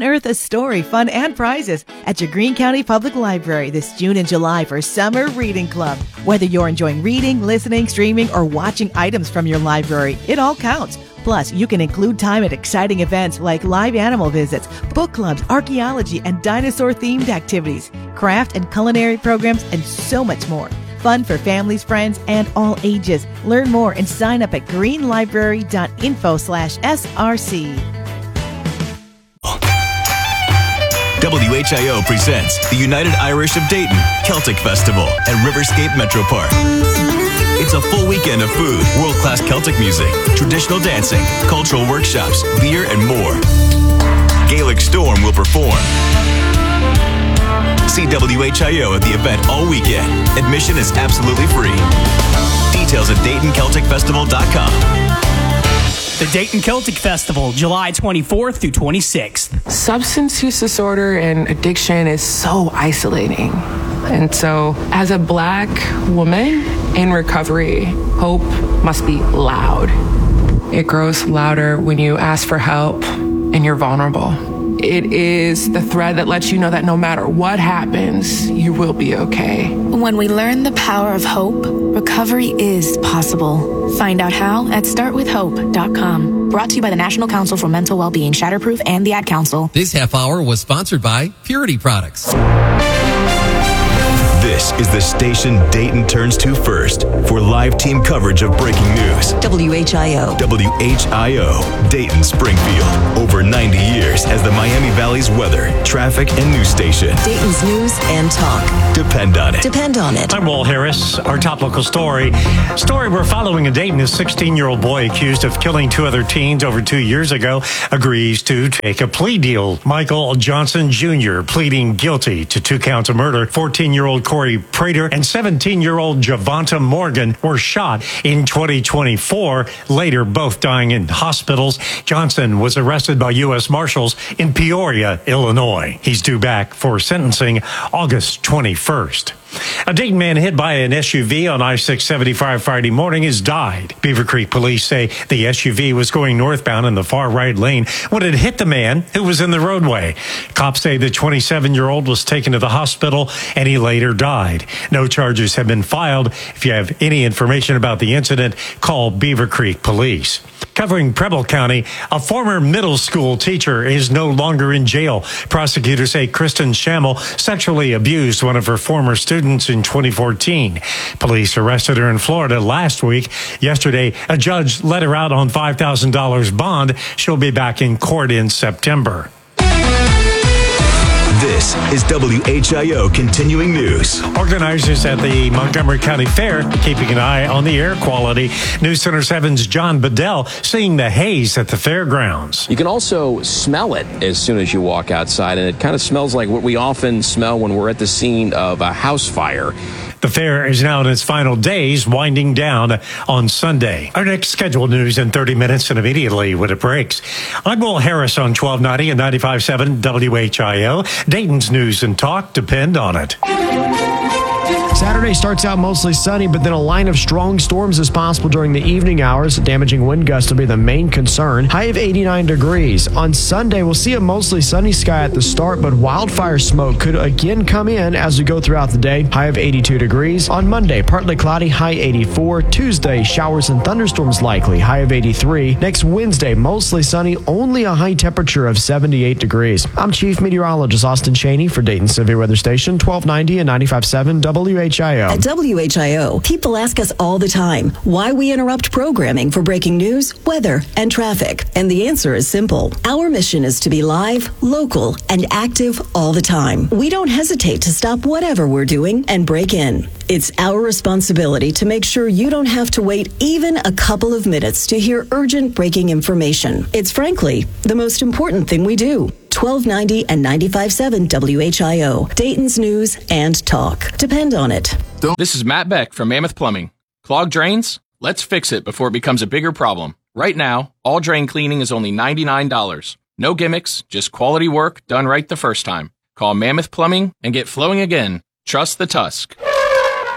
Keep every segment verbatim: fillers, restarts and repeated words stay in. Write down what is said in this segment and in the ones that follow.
Unearth a story, fun, and prizes at your Greene County Public Library this June and July for Summer Reading Club. Whether you're enjoying reading, listening, streaming, or watching items from your library, it all counts. Plus, you can include time at exciting events like live animal visits, book clubs, archaeology, and dinosaur-themed activities, craft and culinary programs, and so much more. Fun for families, friends, and all ages. Learn more and sign up at greenlibrary.info slash SRC. W H I O presents the United Irish of Dayton Celtic Festival at Riverscape Metro Park. It's a full weekend of food, world-class Celtic music, traditional dancing, cultural workshops, beer, and more. Gaelic Storm will perform. See W H I O at the event all weekend. Admission is absolutely free. Details at Dayton Celtic Festival dot com. The Dayton Celtic Festival, July twenty-fourth through twenty-sixth. Substance use disorder and addiction is so isolating. And so, as a Black woman in recovery, hope must be loud. It grows louder when you ask for help and you're vulnerable. It is the thread that lets you know that no matter what happens, you will be okay. When we learn the power of hope, recovery is possible. Find out how at start with hope dot com. Brought to you by the National Council for Mental Wellbeing, Shatterproof, and the Ad Council. This half hour was sponsored by Purity Products. This is the station Dayton turns to first for live team coverage of breaking news. W H I O. W H I O, Dayton Springfield. Over ninety years as the Miami Valley's weather, traffic, and news station. Dayton's news and talk. Depend on it. Depend on it. I'm Will Harris. Our top local story. Story we're following in Dayton. A sixteen-year-old boy accused of killing two other teens over two years ago agrees to take a plea deal. Michael Johnson Junior pleading guilty to two counts of murder. fourteen-year-old Corey Prater and seventeen-year-old Javonta Morgan were shot in twenty twenty-four, later both dying in hospitals. Johnson was arrested by U S Marshals in Peoria, Illinois. He's due back for sentencing August twenty-first. A Dayton man hit by an S U V on I six seventy-five Friday morning has died. Beaver Creek police say the S U V was going northbound in the far right lane when it hit the man who was in the roadway. Cops say the twenty-seven-year-old was taken to the hospital and he later died. No charges have been filed. If you have any information about the incident, call Beaver Creek Police. Covering Preble County, a former middle school teacher is no longer in jail. Prosecutors say Kristen Schammel sexually abused one of her former students in twenty fourteen. Police arrested her in Florida last week. Yesterday, a judge let her out on five thousand dollars bond. She'll be back in court in September. This is W H I O Continuing News. Organizers at the Montgomery County Fair keeping an eye on the air quality. News Center seven's John Bedell seeing the haze at the fairgrounds. You can also smell it as soon as you walk outside, and it kind of smells like what we often smell when we're at the scene of a house fire. The fair is now in its final days, winding down on Sunday. Our next scheduled news in thirty minutes and immediately when it breaks. I'm Will Harris on twelve ninety and ninety-five point seven W H I O. Dayton's news and talk depend on it. Saturday starts out mostly sunny, but then a line of strong storms is possible during the evening hours. Damaging wind gusts will be the main concern. High of eighty-nine degrees. On Sunday, we'll see a mostly sunny sky at the start, but wildfire smoke could again come in as we go throughout the day. High of eighty-two degrees. On Monday, partly cloudy, high eighty-four. Tuesday, showers and thunderstorms likely, high of eighty-three. Next Wednesday, mostly sunny, only a high temperature of seventy-eight degrees. I'm Chief Meteorologist Austin Cheney for Dayton Severe Weather Station, twelve ninety and ninety-five point seven W H I O. At W H I O, people ask us all the time why we interrupt programming for breaking news, weather, and traffic. And the answer is simple. Our mission is to be live, local, and active all the time. We don't hesitate to stop whatever we're doing and break in. It's our responsibility to make sure you don't have to wait even a couple of minutes to hear urgent breaking information. It's frankly the most important thing we do. twelve ninety and ninety-five point seven W H I O, Dayton's news and talk. Depend on it. This is Matt Beck from Mammoth Plumbing. Clogged drains? Let's fix it before it becomes a bigger problem. Right now, all drain cleaning is only ninety-nine dollars. No gimmicks, just quality work done right the first time. Call Mammoth Plumbing and get flowing again. Trust the Tusk.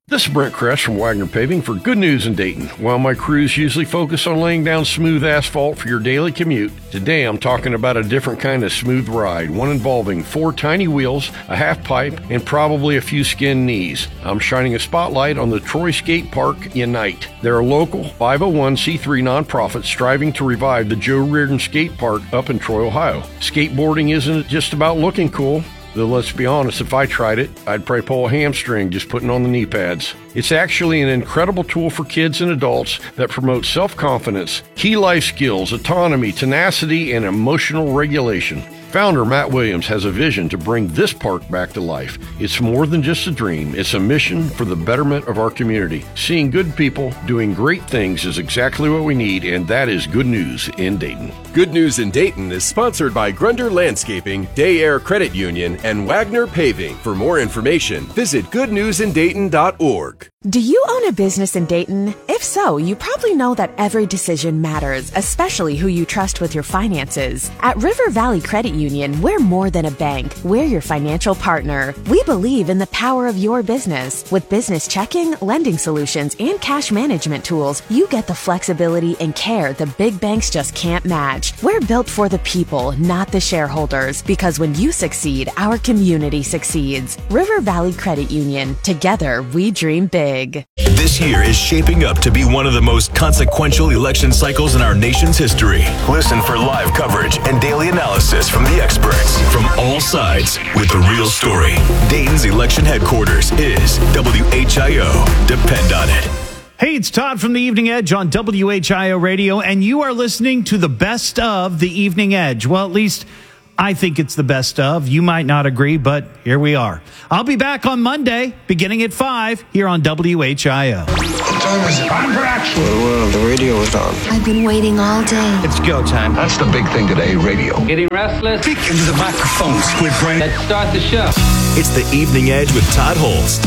This is Brent Kress from Wagner Paving for Good News in Dayton. While my crews usually focus on laying down smooth asphalt for your daily commute, today I'm talking about a different kind of smooth ride, one involving four tiny wheels, a half pipe, and probably a few skinned knees. I'm shining a spotlight on the Troy Skate Park Unite. They're a local five oh one c three nonprofit striving to revive the Joe Reardon Skate Park up in Troy, Ohio. Skateboarding isn't just about looking cool. Though let's be honest, if I tried it, I'd probably pull a hamstring just putting on the knee pads. It's actually an incredible tool for kids and adults that promotes self-confidence, key life skills, autonomy, tenacity, and emotional regulation. Founder Matt Williams has a vision to bring this park back to life. It's more than just a dream. It's a mission for the betterment of our community. Seeing good people doing great things is exactly what we need, and that is Good News in Dayton. Good News in Dayton is sponsored by Grunder Landscaping, Day Air Credit Union, and Wagner Paving. For more information, visit good news in dayton dot org. Do you own a business in Dayton? If so, you probably know that every decision matters, especially who you trust with your finances. At River Valley Credit Union, we're more than a bank. We're your financial partner. We believe in the power of your business. With business checking, lending solutions, and cash management tools, you get the flexibility and care the big banks just can't match. We're built for the people, not the shareholders, because when you succeed, our community succeeds. River Valley Credit Union. Together, we dream big. This year is shaping up to be one of the most consequential election cycles in our nation's history. Listen for live coverage and daily analysis from the experts from all sides with the real story. Dayton's election headquarters is W H I O. Depend on it. Hey, it's Todd from the Evening Edge on W H I O Radio, and you are listening to the best of the Evening Edge. Well, at least I think it's the best of. You might not agree, but here we are. I'll be back on Monday, beginning at five, here on W H I O. What time is it? Time for action. Well, well, the radio is on. I've been waiting all day. It's go time. That's the big thing today, radio. Getting restless? Speak into the microphone, Squid Brain. Let's start the show. It's the Evening Edge with Todd Holst.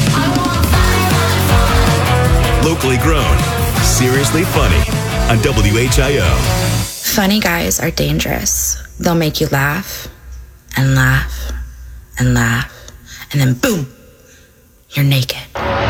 Locally grown, seriously funny on W H I O. Funny guys are dangerous. They'll make you laugh and laugh and laugh, and then boom, you're naked.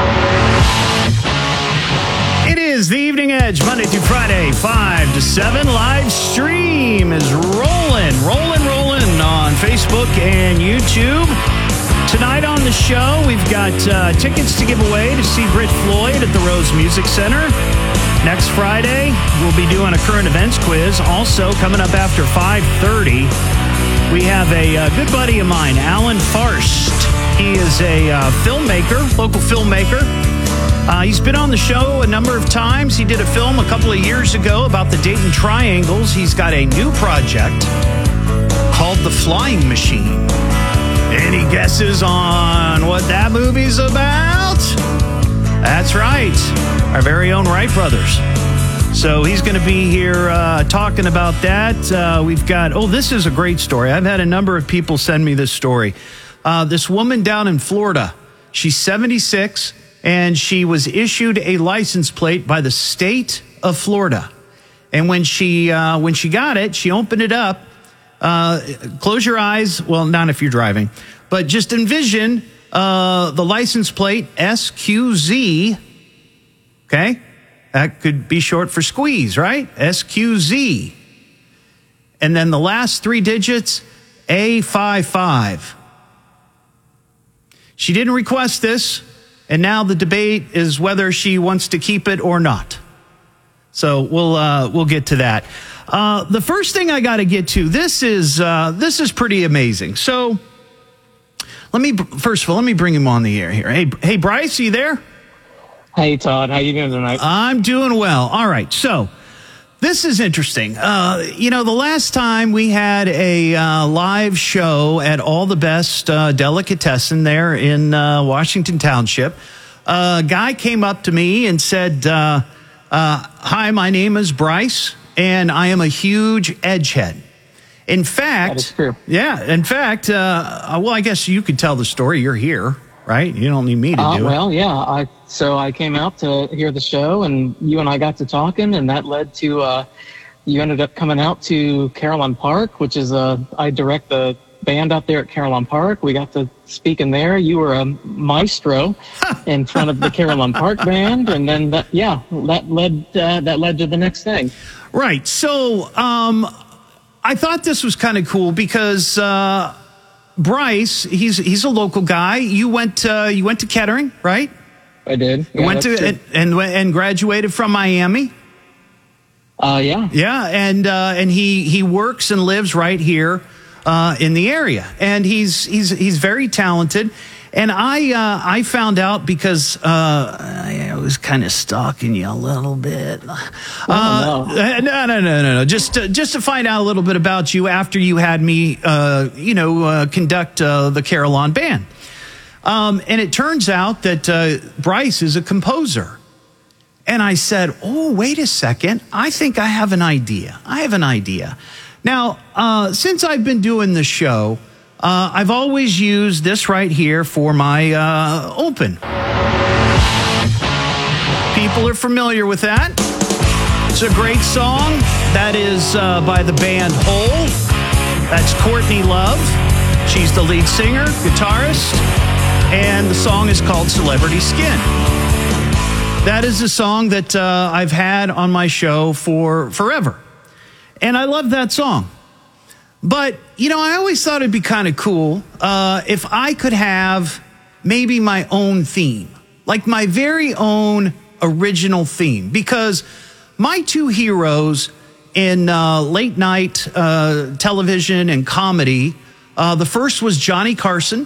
It is the Evening Edge, Monday through Friday, five to seven. Live stream is rolling, rolling, rolling on Facebook and YouTube. Tonight on the show, we've got uh, tickets to give away to see Brit Floyd at the Rose Music Center. Next Friday, we'll be doing a current events quiz. Also, coming up after five thirty, we have a uh, good buddy of mine, Alan Farst. He is a uh, filmmaker, local filmmaker. Uh, he's been on the show a number of times. He did a film a couple of years ago about the Dayton Triangles. He's got a new project called The Flying Machine. Any guesses on what that movie's about? That's right. Our very own Wright brothers. So he's going to be here uh, talking about that. Uh, we've got, oh, this is a great story. I've had a number of people send me this story. Uh, this woman down in Florida, she's seventy-six, and she was issued a license plate by the state of Florida. And when she uh, when she got it, she opened it up. Uh, close your eyes. Well, not if you're driving, but just envision uh, the license plate S Q Z. Okay. That could be short for squeeze, right? S Q Z. And then the last three digits, A fifty-five. She didn't request this, and now the debate is whether she wants to keep it or not. So we'll uh, we'll get to that. Uh, the first thing I got to get to, this is uh, this is pretty amazing. So let me first of all let me bring him on the air here. Hey, hey, Bryce, are you there? Hey, Todd, how you doing tonight? I'm doing well. All right, so this is interesting. Uh, you know, the last time we had a uh, live show at All the Best uh, Delicatessen there in uh, Washington Township, a guy came up to me and said, uh, uh, hi, my name is Bryce, and I am a huge Edgehead. In fact, that is true. Yeah, in fact, uh, well, I guess you could tell the story. You're here, right? You don't need me to uh, do well, it. Well, yeah, I... So I came out to hear the show, and you and I got to talking, and that led to uh, you ended up coming out to Caroline Park, which is a I direct the band out there at Carillon Park. We got to speak in there. You were a maestro in front of the Carillon Park band, and then that, yeah, that led uh, that led to the next thing. Right. So um, I thought this was kind of cool because uh, Bryce, he's he's a local guy. You went uh, you went to Kettering, right? I did. You yeah, went to and, and and graduated from Miami. Uh, yeah. Yeah, and uh, and he he works and lives right here uh, in the area, and he's he's he's very talented. And I uh, I found out because uh, I was kind of stalking you a little bit. Uh, Oh, no. no, no, no, no, no. Just to, just to find out a little bit about you after you had me, uh, you know, uh, conduct uh, the Carillon Band. Um, and it turns out that uh, Bryce is a composer. And I said, oh, wait a second. I think I have an idea. I have an idea. Now, uh, since I've been doing the show, uh, I've always used this right here for my uh, open. People are familiar with that. It's a great song. That is uh, by the band Hole. That's Courtney Love. She's the lead singer, guitarist. And the song is called Celebrity Skin. That is a song that uh, I've had on my show for forever. And I love that song. But, you know, I always thought it'd be kind of cool uh, if I could have maybe my own theme, like my very own original theme. Because my two heroes in uh, late night uh, television and comedy, uh, the first was Johnny Carson.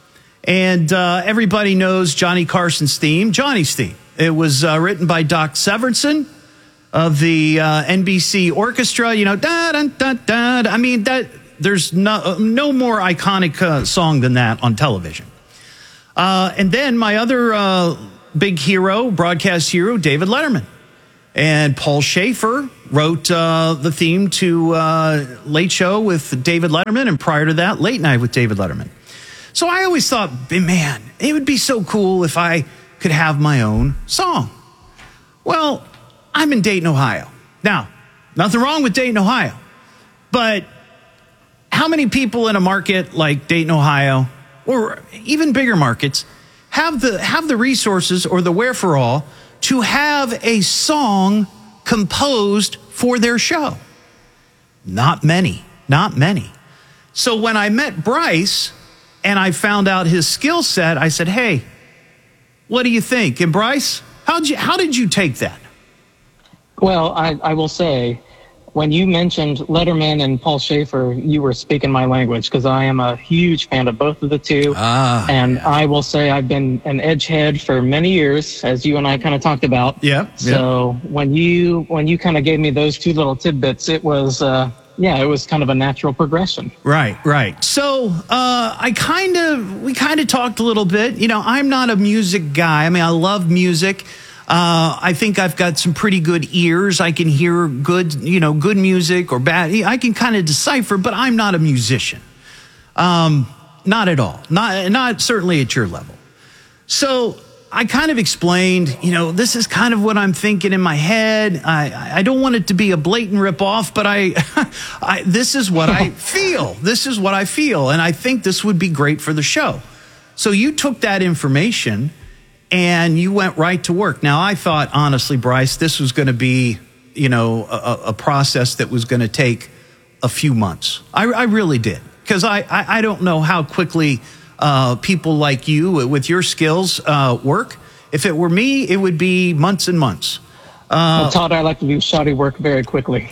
And uh, everybody knows Johnny Carson's theme, Johnny's theme. It was uh, written by Doc Severinsen of the uh, N B C Orchestra. You know, da da da da. I mean, that there's no no more iconic uh, song than that on television. Uh, and then my other uh, big hero, broadcast hero, David Letterman, and Paul Schaefer wrote uh, the theme to uh, Late Show with David Letterman, and prior to that, Late Night with David Letterman. So I always thought, man, it would be so cool if I could have my own song. Well, I'm in Dayton, Ohio. Now, nothing wrong with Dayton, Ohio. But how many people in a market like Dayton, Ohio, or even bigger markets, have the have the resources or the wherefore to have a song composed for their show? Not many. Not many. So when I met Bryce and I found out his skill set, I said, hey, what do you think? And Bryce, how'd you, how did you take that? Well, I, I will say, when you mentioned Letterman and Paul Schaefer, you were speaking my language because I am a huge fan of both of the two. Ah, and yeah. I will say I've been an edgehead for many years, as you and I kind of talked about. Yeah. So yeah. when you when you kind of gave me those two little tidbits, it was uh, yeah, it was kind of a natural progression. Right, right. So uh, I kind of we kind of talked a little bit. You know, I'm not a music guy. I mean, I love music. Uh, I think I've got some pretty good ears. I can hear good, you know, good music or bad. I can kind of decipher, but I'm not a musician. Um, not at all. Not, not certainly at your level. So I kind of explained, you know, this is kind of what I'm thinking in my head. I, I don't want it to be a blatant ripoff, but I, I, this is what I feel. This is what I feel. And I think this would be great for the show. So you took that information and you went right to work. Now, I thought, honestly, Bryce, this was going to be, you know, a, a process that was going to take a few months. I, I really did. Because I, I, I don't know how quickly uh, people like you with your skills uh, work. If it were me, it would be months and months. Uh, well, Todd, I like to do shoddy work very quickly.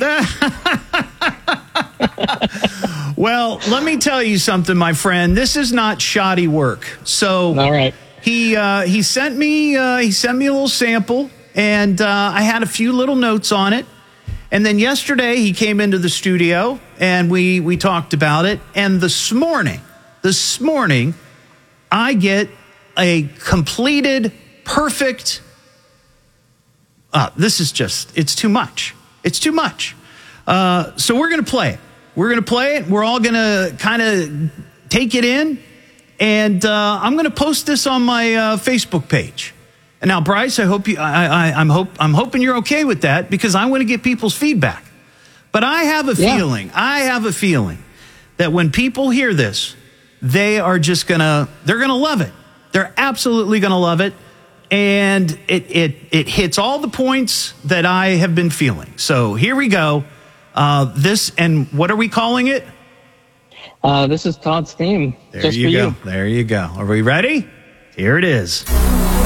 Well, let me tell you something, my friend. This is not shoddy work. So, all right. He uh, he sent me uh, he sent me a little sample, and uh, I had a few little notes on it. And then yesterday he came into the studio and we we talked about it. And this morning, this morning, I get a completed, perfect. Uh, this is just it's too much. It's too much. Uh, so we're gonna play it. We're gonna play it. We're all gonna kind of take it in. And uh, I'm going to post this on my uh, Facebook page. And now, Bryce, I hope you. I, I, I'm hope I'm hoping you're okay with that because I want to get people's feedback. But I have a yeah. feeling. I have a feeling that when people hear this, they are just going to, they're going to love it. They're absolutely going to love it. And it, it, it hits all the points that I have been feeling. So here we go. Uh, this, and what are we calling it? Uh, this is Todd's theme. There just you for go. you. There you go. Are we ready? Here it is.